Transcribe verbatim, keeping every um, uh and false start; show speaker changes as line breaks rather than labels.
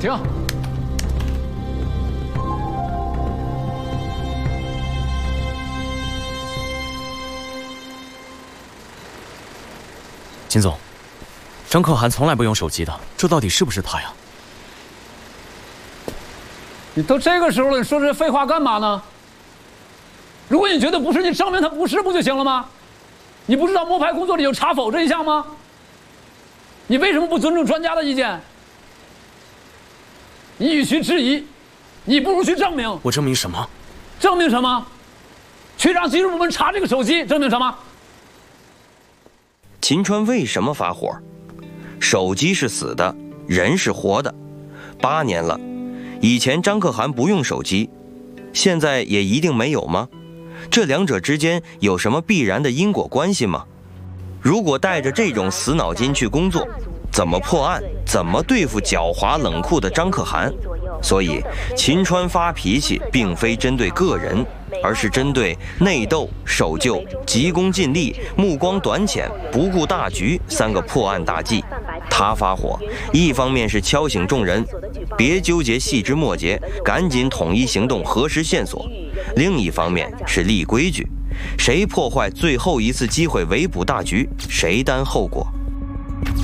停！
秦总，张可汗从来不用手机的，这到底是不是他呀？
你都这个时候了，你说这废话干嘛呢？如果你觉得不是，你证明他不是不就行了吗？你不知道摸排工作里有查否这一项吗？你为什么不尊重专家的意见？你与其质疑，你不如去证明。
我证明什么？
证明什么？去让技术部门查这个手机，证明什么？
秦川为什么发火？手机是死的，人是活的。八年了，以前张可汗不用手机，现在也一定没有吗？这两者之间有什么必然的因果关系吗？如果带着这种死脑筋去工作，怎么破案？怎么对付狡猾冷酷的张可汗？所以，秦川发脾气并非针对个人，而是针对内斗、守旧、急功近利、目光短浅、不顾大局三个破案大忌。他发火，一方面是敲醒众人，别纠结细枝末节，赶紧统一行动，核实线索；另一方面是立规矩，谁破坏最后一次机会围捕大局，谁担后果。